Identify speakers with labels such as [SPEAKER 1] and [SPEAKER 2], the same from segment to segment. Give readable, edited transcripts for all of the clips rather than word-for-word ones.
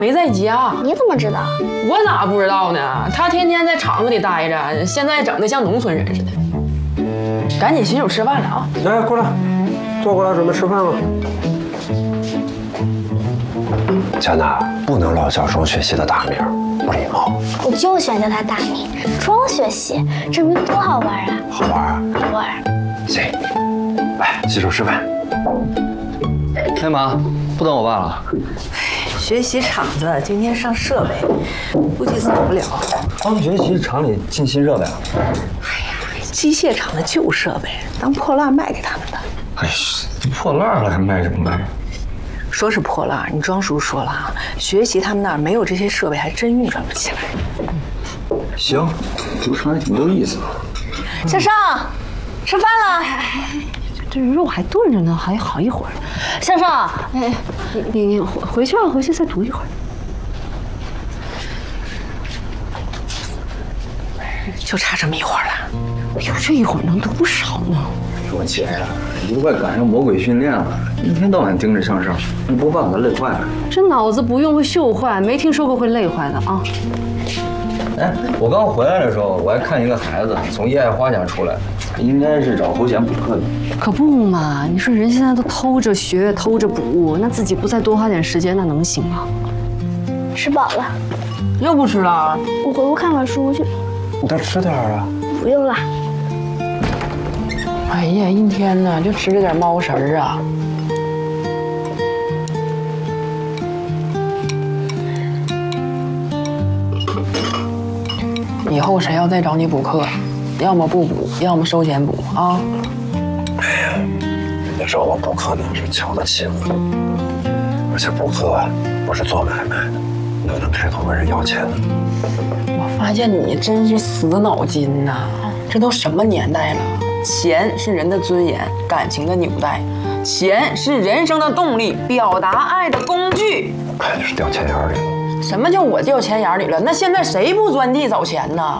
[SPEAKER 1] 没在家。
[SPEAKER 2] 你怎么知道？
[SPEAKER 1] 我咋不知道呢？他天天在厂子里待着，现在整的像农村人似的。赶紧洗手吃饭了啊！
[SPEAKER 3] 来，过来，坐过来，准备吃饭了。
[SPEAKER 4] 佳娜，不能老叫庄学习的大名，不礼貌。
[SPEAKER 2] 我就喜欢叫他大名，庄学习，这名多好玩啊！
[SPEAKER 4] 好玩啊！
[SPEAKER 2] 好玩。
[SPEAKER 4] 行，来洗手吃饭。
[SPEAKER 5] 哎妈，不等我爸了。
[SPEAKER 6] 学习厂子今天上设备，估计走不了。
[SPEAKER 5] 刚学习厂里进新设备啊？
[SPEAKER 6] 机械厂的旧设备当破烂卖给他们的。
[SPEAKER 5] 哎，破烂了还卖什么卖？
[SPEAKER 6] 说是破烂，你庄叔说了啊，学习他们那儿没有这些设备，还真运转不起来。
[SPEAKER 5] 行，主场也挺有意思的。
[SPEAKER 6] 向上，吃饭了。
[SPEAKER 7] 这肉还炖着呢，还好一会儿。向上，哎，你回去啊，回去再煮一会儿。
[SPEAKER 6] 就差这么一会儿了。
[SPEAKER 7] 哎呦，这一会儿能多少呢？
[SPEAKER 5] 我姐呀，你都快赶上魔鬼训练了，一天到晚盯着向上，你不把我累坏了？
[SPEAKER 7] 这脑子不用会锈坏，没听说过会累坏的啊。
[SPEAKER 5] 哎，我刚回来的时候，我还看一个孩子从叶爱花家出来，应该是找侯贤补课的。
[SPEAKER 7] 可不嘛，你说人现在都偷着学，偷着补，那自己不再多花点时间，那能行吗？
[SPEAKER 2] 吃饱了，
[SPEAKER 1] 又不吃了？
[SPEAKER 2] 我回屋看看书去。
[SPEAKER 4] 你再吃点啊。
[SPEAKER 2] 不用了。
[SPEAKER 1] 哎呀，一天呢就吃这点猫食儿啊！以后谁要再找你补课，要么不补，要么收钱补啊！
[SPEAKER 4] 哎呀，人家找我补课呢是瞧得起我，而且补课不是做买卖的，哪能开口问人要钱呢？
[SPEAKER 1] 我发现你真是死脑筋呐！这都什么年代了？钱是人的尊严、感情的纽带，钱是人生的动力、表达爱的工具。
[SPEAKER 4] 看就是掉钱眼里了。
[SPEAKER 1] 什么叫我掉钱眼里了？那现在谁不钻地找钱呢？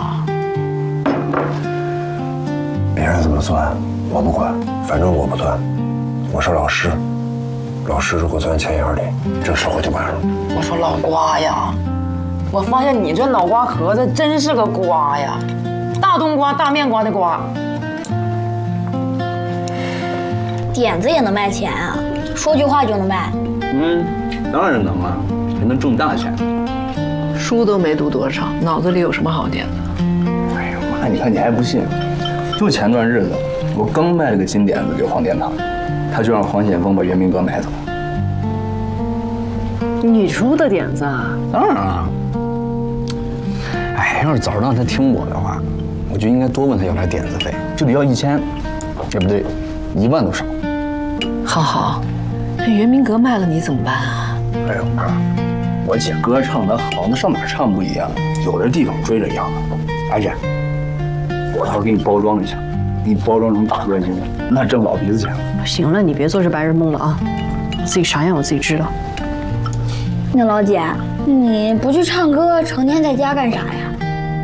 [SPEAKER 4] 别人怎么钻，我不管，反正我不钻。我是老师，老师如果钻钱眼里，这社会就完了。
[SPEAKER 1] 我说老瓜呀，我发现你这脑瓜壳子真是个瓜呀，大冬瓜、大面瓜的瓜。
[SPEAKER 2] 点子也能卖钱啊？说句话就能卖？
[SPEAKER 5] 当然能了，还能挣大钱。
[SPEAKER 6] 书都没读多少，脑子里有什么好点子？
[SPEAKER 5] 哎呀妈，你看你还不信？就前段日子，我刚卖了个金点子给黄殿堂，他就让黄显峰把袁明阁买走。
[SPEAKER 7] 你出的点子啊？
[SPEAKER 5] 当然了。哎，要是早知道他听我的话，我就应该多问他要点点子费，就得要1000，也不对，1万都少。
[SPEAKER 6] 好，那袁明阁卖了你怎么办啊？
[SPEAKER 5] 哎呦妈，我姐歌唱得好，那上哪儿唱不一样？有的地方追着样。而且，我到时候给你包装一下，给你包装成大歌星，那挣老鼻子钱了。
[SPEAKER 7] 行了，你别做这白日梦了啊！我自己啥样我自己知道。
[SPEAKER 2] 那老姐，你不去唱歌，成天在家干啥呀？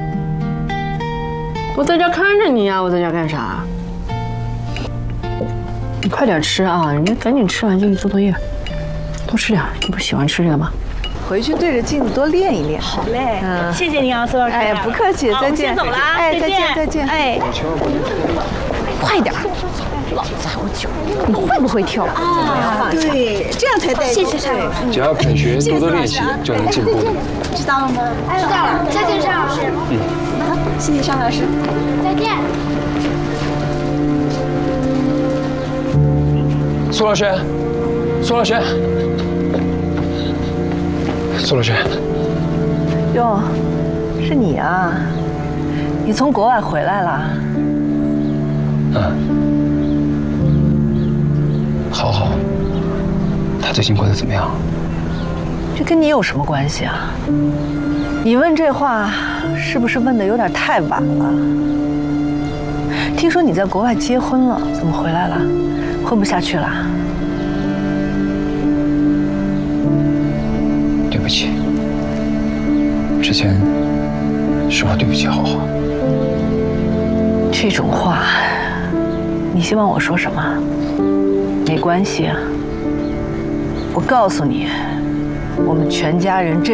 [SPEAKER 7] 我在家看着你呀，我在家干啥？你快点吃啊！你赶紧吃完就去做作业，多吃点。你不喜欢吃这个吗？
[SPEAKER 6] 回去对着镜子多练一练。
[SPEAKER 8] 好嘞，谢谢你啊，苏老师。
[SPEAKER 6] 哎，不客气，再见。
[SPEAKER 8] 先走了啊，
[SPEAKER 6] 哎，再见。
[SPEAKER 8] 哎，
[SPEAKER 7] 快点！老子还会跳，你会不会跳
[SPEAKER 8] 啊？对，这样才带劲。谢谢蔡老师。
[SPEAKER 3] 只要肯学，多多练习，就能进步的。
[SPEAKER 8] 知道了吗？
[SPEAKER 2] 知道了。再见，尚老师。
[SPEAKER 8] 好，谢谢尚老师。
[SPEAKER 2] 再见。
[SPEAKER 3] 苏老师，苏老师，苏老师，
[SPEAKER 6] 哟，是你啊？你从国外回来了？
[SPEAKER 3] 好。他最近过得怎么样？
[SPEAKER 6] 这跟你有什么关系啊？你问这话是不是问的有点太晚了？听说你在国外结婚了，怎么回来了？混不下去了？
[SPEAKER 3] 对不起，之前是我对不起浩浩。
[SPEAKER 6] 这种话，你希望我说什么？没关系啊，我告诉你，我们全家人这